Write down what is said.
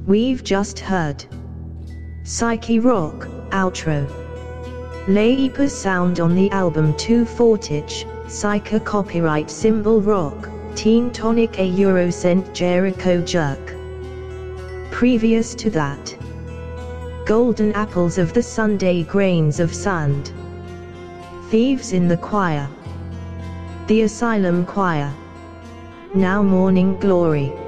We've just heard Psyche Rock, outro. Leipa sound on the album 2 Fortich, Psyche copyright Symbol Rock, Teen Tonic a Eurocent Jericho Jerk. Previous to that, Golden Apples of the Sunday Grains of Sand, Thieves in the Choir, The Asylum Choir, Now Morning Glory.